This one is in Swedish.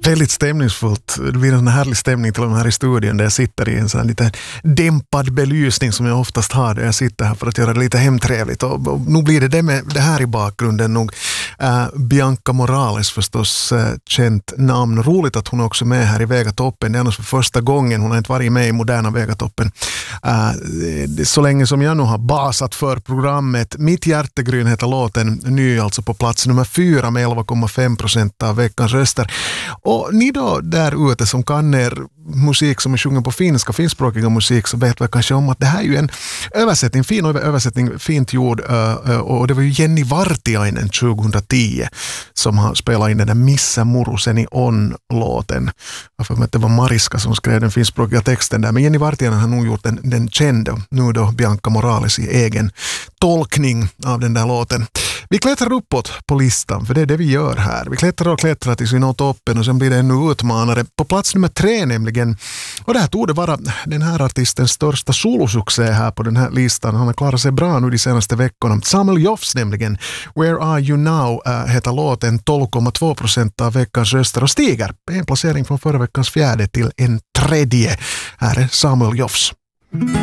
Väldigt stämningsfullt. Det blir en härlig stämning till de här i studion där jag sitter i en sån här lite dämpad belysning som jag oftast har där jag sitter här för att göra det lite hemtrevligt. Och nu blir det med det här i bakgrunden nog. Bianca Morales förstås, känt namn. Roligt att hon också är med här i Vegatoppen. Det är för första gången. Hon har inte varit med i moderna Vegatoppen. Så länge som jag nu har basat för programmet. Mitt hjärtegryn heter låten, ny alltså på plats nummer 4 med 11,5% av veckans röster. Och ni då där ute som kan er musik som är sjungen på finskspråkiga musik, så vet väl kanske om att det här är ju en översättning, fin översättning, fint gjord, och det var ju Jenny Vartiainen 2010 som har spelat in den där Missä Muruseni on-låten. Jag får med att det var Mariska som skrev den finskspråkiga texten där, men Jenny Vartiainen har nog gjort den kända, nu då Bianca Morales i egen tolkning av den där låten. Vi klättrar uppåt på listan, för det är det vi gör här. Vi klättrar tills vi når toppen och sen blir det ännu utmanare. På plats nummer 3 nämligen, och det här tog det vara den här artistens största solosuccé här på den här listan. Han har klarat sig bra nu de senaste veckorna. Samuel Joffs nämligen, Where Are You Now, heter låten, 12,2% av veckans röster och stiger en placering från förra veckans 4:e till en 3:e. Här är Samuel Joffs.